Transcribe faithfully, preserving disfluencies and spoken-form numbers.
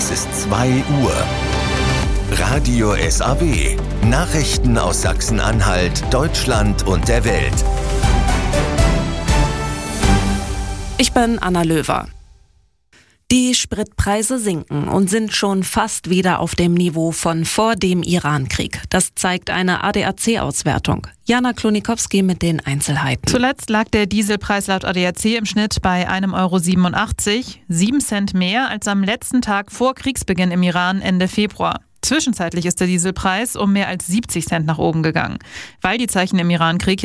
Es ist zwei Uhr. Radio S A W. Nachrichten aus Sachsen-Anhalt, Deutschland und der Welt. Ich bin Anna Löwer. Die Spritpreise sinken und sind schon fast wieder auf dem Niveau von vor dem Iran-Krieg. Das zeigt eine A D A C-Auswertung. Jana Klonikowski mit den Einzelheiten. Zuletzt lag der Dieselpreis laut A D A C im Schnitt bei einem Euro siebenundachtzig, sieben Cent mehr als am letzten Tag vor Kriegsbeginn im Iran Ende Februar. Zwischenzeitlich ist der Dieselpreis um mehr als siebzig Cent nach oben gegangen. Weil die Zeichen im Iran-Krieg